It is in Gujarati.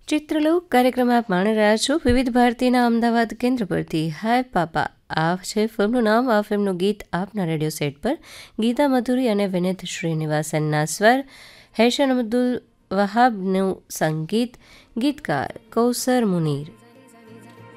ચિત્રલોક કાર્યક્રમ આપ માણી રહ્યા છો વિવિધ ભારતીના અમદાવાદ કેન્દ્ર પરથી. હાય પાપા આ છે ફિલ્મનું નામ. આ ફિલ્મનું ગીત આપના રેડિયો સેટ પર ગીતા મધુરી અને વિનીત શ્રીનિવાસનના સ્વર, હેશન અબ્દુલ વહાબનું સંગીત, ગીતકાર કૌસર મુનીર.